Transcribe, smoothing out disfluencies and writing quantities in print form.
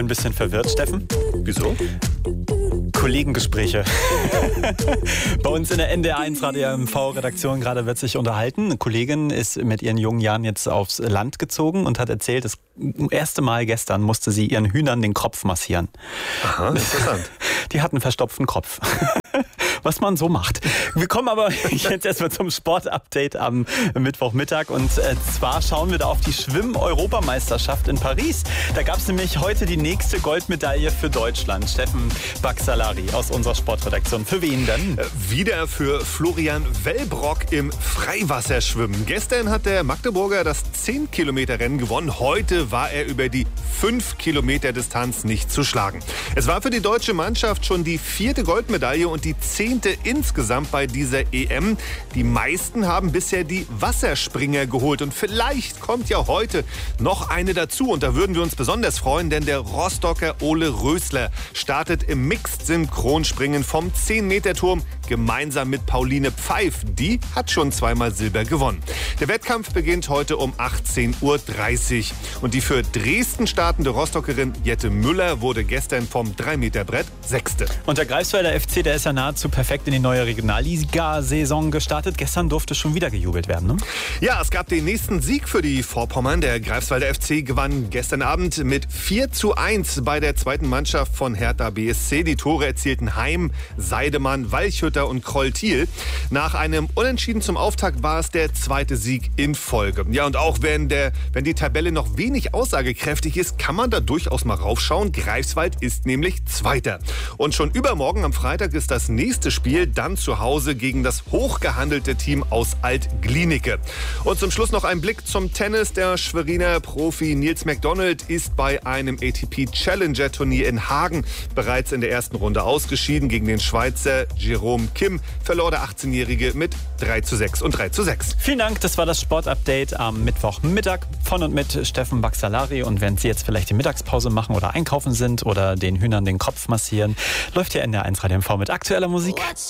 bin ein bisschen verwirrt, Steffen. Wieso? Kollegengespräche. Bei uns in der NDR1 Radio MV-Redaktion gerade wird sich unterhalten. Eine Kollegin ist mit ihren jungen Jahren jetzt aufs Land gezogen und hat erzählt, das erste Mal gestern musste sie ihren Hühnern den Kopf massieren. Aha, interessant. Die hatten einen verstopften Kopf. Was man so macht. Wir kommen aber jetzt erstmal zum Sportupdate am Mittwochmittag. Und zwar schauen wir da auf die Schwimm-Europameisterschaft in Paris. Da gab es nämlich heute die nächste Goldmedaille für Deutschland. Steffen Baxalari aus unserer Sportredaktion. Für wen denn? Wieder für Florian Wellbrock im Freiwasserschwimmen. Gestern hat der Magdeburger das 10-Kilometer-Rennen gewonnen. Heute war er über die 5-Kilometer-Distanz nicht zu schlagen. Es war für die deutsche Mannschaft schon die 4. Goldmedaille und die 10. insgesamt bei dieser EM. Die meisten haben bisher die Wasserspringer geholt. Und vielleicht kommt ja heute noch eine dazu. Und da würden wir uns besonders freuen, denn der Rostocker Ole Rösler startet im Mixed-Synchronspringen vom 10-Meter-Turm gemeinsam mit Pauline Pfeif. Die hat schon zweimal Silber gewonnen. Der Wettkampf beginnt heute um 18:30 Uhr. Und die für Dresden startende Rostockerin Jette Müller wurde gestern vom 3-Meter-Brett Sechste. Und der Greifswalder FC, der ist ja nahezu perfekt in die neue Regionalliga-Saison gestartet. Gestern durfte schon wieder gejubelt werden, ne? Ja, es gab den nächsten Sieg für die Vorpommern. Der Greifswalder FC gewann gestern Abend mit 4:1 bei der zweiten Mannschaft von Hertha BSC. Die Tore erzielten Heim, Seidemann, Walchhütter und Kroll-Thiel. Nach einem Unentschieden zum Auftakt war es der zweite Sieg in Folge. Ja, und auch wenn die Tabelle noch wenig aussagekräftig ist, kann man da durchaus mal raufschauen. Greifswald ist nämlich Zweiter. Und schon übermorgen am Freitag ist das nächste Spiel dann zu Hause gegen das hochgehandelte Team aus Alt-Glienicke. Und zum Schluss noch ein Blick zum Tennis. Der Schweriner Profi Nils McDonald ist bei einem ATP Challenger Turnier in Hagen bereits in der ersten Runde ausgeschieden. Gegen den Schweizer Jerome Kim verlor der 18-Jährige mit 3:6 und 3:6. Vielen Dank, das war das Sportupdate am Mittwochmittag von und mit Steffen Baxalari. Und wenn Sie jetzt vielleicht die Mittagspause machen oder einkaufen sind oder den Hühnern den Kopf massieren, läuft ja NDR1 Radio MV mit aktueller Musik.